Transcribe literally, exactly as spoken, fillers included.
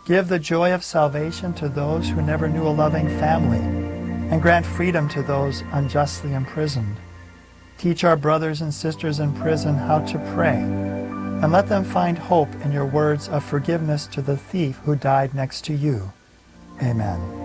Give the joy of salvation to those who never knew a loving family, and grant freedom to those unjustly imprisoned. Teach our brothers and sisters in prison how to pray, and let them find hope in your words of forgiveness to the thief who died next to you. Amen.